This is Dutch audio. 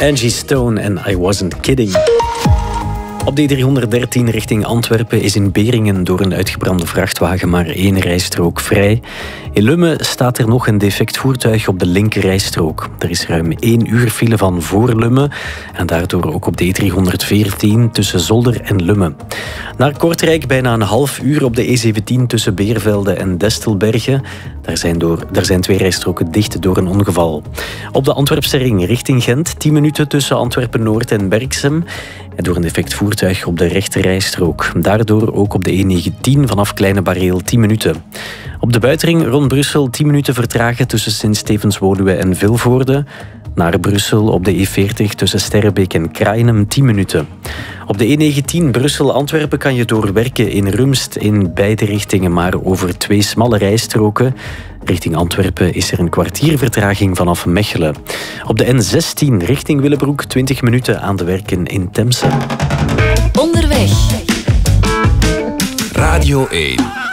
Angie Stone en I Wasn't Kidding. Op de E313 richting Antwerpen is in Beringen door een uitgebrande vrachtwagen maar 1 rijstrook vrij. In Lummen staat er nog een defect voertuig op de linkerrijstrook. Er is ruim 1 uur file van voor Lummen en daardoor ook op de E314 tussen Zolder en Lummen. Naar Kortrijk bijna een half uur op de E17 tussen Beervelde en Destelbergen. Daar zijn 2 rijstroken dicht door een ongeval. Op de Antwerpse ring richting Gent 10 minuten tussen Antwerpen-Noord en Berksem. En door een defect voertuig op de rechterrijstrook. Daardoor ook op de E19 vanaf Kleine Bareel 10 minuten. Op de buitenring rond Brussel 10 minuten vertragen tussen Sint-Stevens-Woluwe en Vilvoorde. Naar Brussel op de E40 tussen Sterrebeek en Kraaienhem 10 minuten. Op de E19 Brussel-Antwerpen kan je doorwerken in Rumst in beide richtingen, maar over 2 smalle rijstroken. Richting Antwerpen is er een kwartier vertraging vanaf Mechelen. Op de N16 richting Willebroek 20 minuten aan de werken in Temse. Onderweg. Radio 1.